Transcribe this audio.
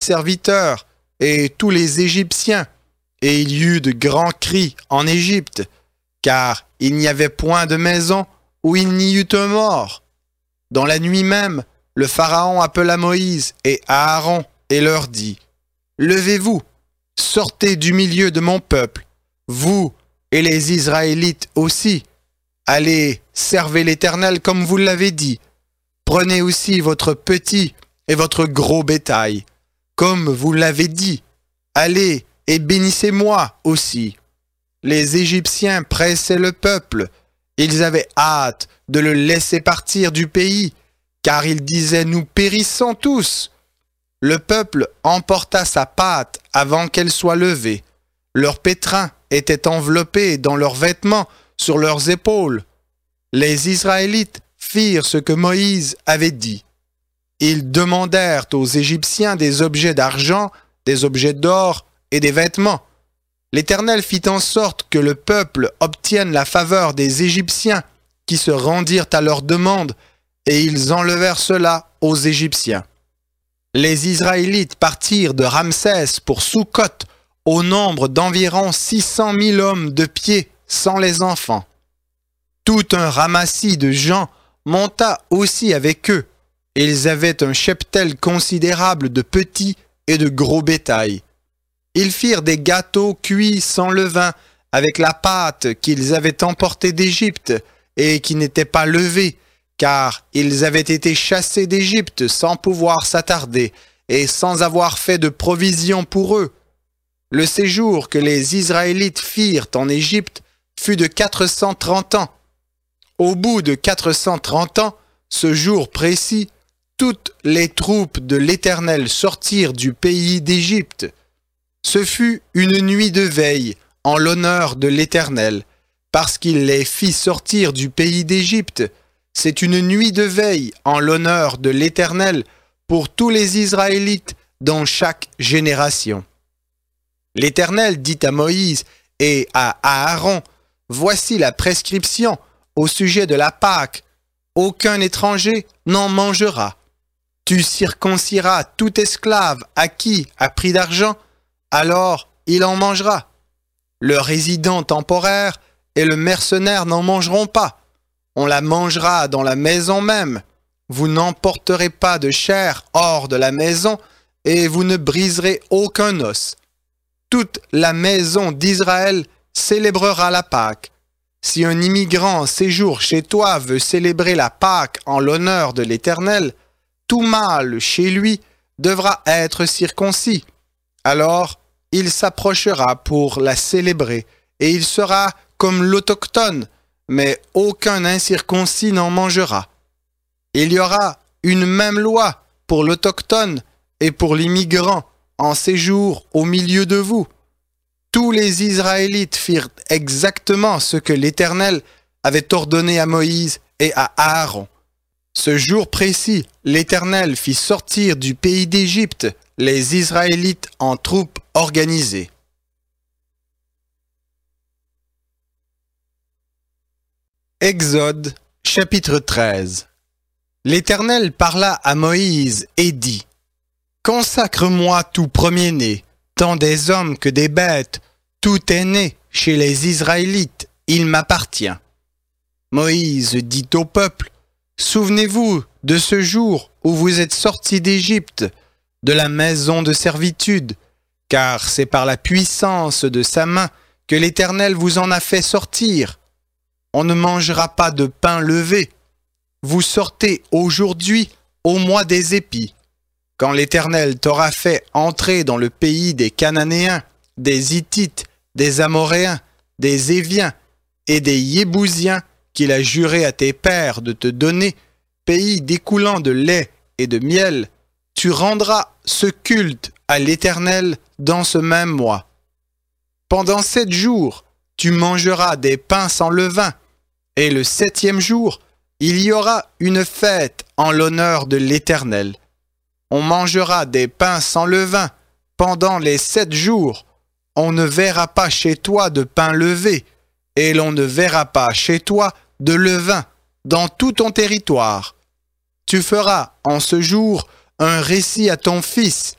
serviteurs et tous les Égyptiens, et il y eut de grands cris en Égypte, car il n'y avait point de maison où il n'y eût un mort. Dans la nuit même, le Pharaon appela Moïse et Aaron et leur dit, « Levez-vous, sortez du milieu de mon peuple, vous et les Israélites aussi. Allez, servez l'Éternel comme vous l'avez dit. Prenez aussi votre petit et votre gros bétail, comme vous l'avez dit. Allez et bénissez-moi aussi. » Les Égyptiens pressaient le peuple. Ils avaient hâte de le laisser partir du pays, car ils disaient « Nous périssons tous ». Le peuple emporta sa pâte avant qu'elle soit levée. Leurs pétrins étaient enveloppés dans leurs vêtements sur leurs épaules. Les Israélites firent ce que Moïse avait dit. Ils demandèrent aux Égyptiens des objets d'argent, des objets d'or et des vêtements. L'Éternel fit en sorte que le peuple obtienne la faveur des Égyptiens qui se rendirent à leur demande, et ils enlevèrent cela aux Égyptiens. Les Israélites partirent de Ramsès pour Soukhot au nombre d'environ 600 000 hommes de pied sans les enfants. Tout un ramassis de gens monta aussi avec eux. Ils avaient un cheptel considérable de petits et de gros bétail. Ils firent des gâteaux cuits sans levain avec la pâte qu'ils avaient emportée d'Égypte et qui n'était pas levée, car ils avaient été chassés d'Égypte sans pouvoir s'attarder et sans avoir fait de provisions pour eux. Le séjour que les Israélites firent en Égypte fut de 430 ans. Au bout de 430 ans, ce jour précis, toutes les troupes de l'Éternel sortirent du pays d'Égypte. Ce fut une nuit de veille en l'honneur de l'Éternel, parce qu'il les fit sortir du pays d'Égypte. C'est une nuit de veille en l'honneur de l'Éternel pour tous les Israélites dans chaque génération. L'Éternel dit à Moïse et à Aaron, « Voici la prescription au sujet de la Pâque. Aucun étranger n'en mangera. Tu circonciras tout esclave acquis à prix d'argent, alors il en mangera. Le résident temporaire et le mercenaire n'en mangeront pas. On la mangera dans la maison même. Vous n'emporterez pas de chair hors de la maison et vous ne briserez aucun os. Toute la maison d'Israël célébrera la Pâque. Si un immigrant en séjour chez toi veut célébrer la Pâque en l'honneur de l'Éternel, tout mâle chez lui devra être circoncis. Alors, il s'approchera pour la célébrer, et il sera comme l'autochtone, mais aucun incirconcis n'en mangera. Il y aura une même loi pour l'autochtone et pour l'immigrant en séjour au milieu de vous. Tous les Israélites firent exactement ce que l'Éternel avait ordonné à Moïse et à Aaron. Ce jour précis, l'Éternel fit sortir du pays d'Égypte les Israélites en troupes organisées. Exode, chapitre 13. L'Éternel parla à Moïse et dit, « Consacre-moi tout premier-né, tant des hommes que des bêtes, tout est né chez les Israélites, il m'appartient. » Moïse dit au peuple, « Souvenez-vous de ce jour où vous êtes sortis d'Égypte, de la maison de servitude, car c'est par la puissance de sa main que l'Éternel vous en a fait sortir. On ne mangera pas de pain levé. Vous sortez aujourd'hui au mois des épis. Quand l'Éternel t'aura fait entrer dans le pays des Cananéens, des Hittites, des Amoréens, des Éviens et des Yébousiens qu'il a juré à tes pères de te donner, pays découlant de lait et de miel, tu rendras ce culte à l'Éternel dans ce même mois. Pendant 7 jours, tu mangeras des pains sans levain, et le 7e jour, il y aura une fête en l'honneur de l'Éternel. On mangera des pains sans levain pendant les 7 jours. On ne verra pas chez toi de pain levé, et l'on ne verra pas chez toi de levain dans tout ton territoire. Tu feras en ce jour un récit à ton fils